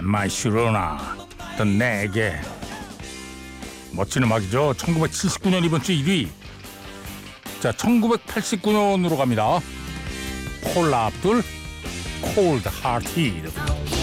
마이슈로나 던 내게. 멋진 음악이죠. 1979년 이번 주 1위. 자, 1989년으로 갑니다. 폴라 압둘 콜드 하티드.